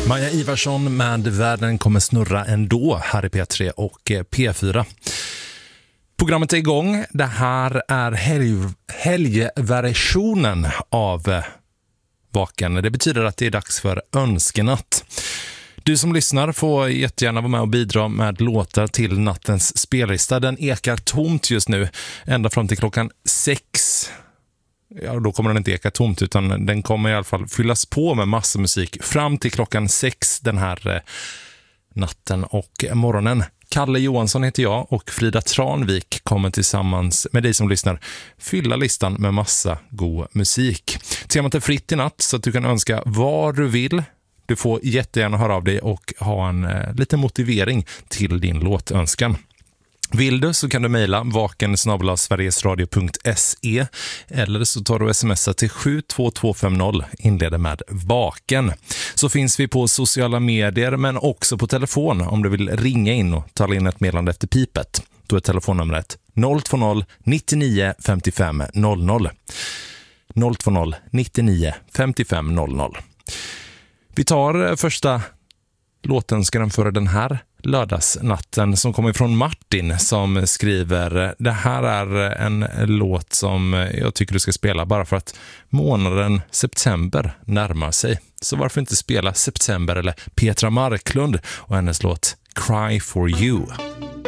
Maja Ivarsson med Världen kommer snurra ändå här i P3 och P4. Programmet är igång. Det här är helgversionen av Vaken. Det betyder att det är dags för önskenatt. Du som lyssnar får jättegärna vara med och bidra med låtar till nattens spellista. Den ekar tomt just nu, ända fram till klockan 6. Ja, då kommer den inte eka tomt, utan den kommer i alla fall fyllas på med massa musik fram till klockan 6 den här natten och morgonen. Kalle Johansson heter jag och Frida Tranvik kommer tillsammans med dig som lyssnar fylla listan med massa god musik. Temat är fritt i natt så att du kan önska vad du vill. Du får jättegärna höra av dig och ha en liten motivering till din låtönskan. Vill du så kan du mejla vaken@sverigesradio.se eller så tar du smsa till 72250, inleder med Vaken. Så finns vi på sociala medier men också på telefon om du vill ringa in och tala in ett meddelande efter pipet. Då är telefonnumret 020 99 55 00. 020 99 55 00. Vi tar första låtönskan för den här lördagsnatten som kommer från Martin som skriver: det här är en låt som jag tycker du ska spela bara för att månaden september närmar sig. Så varför inte spela September eller Petra Marklund och hennes låt Cry for You.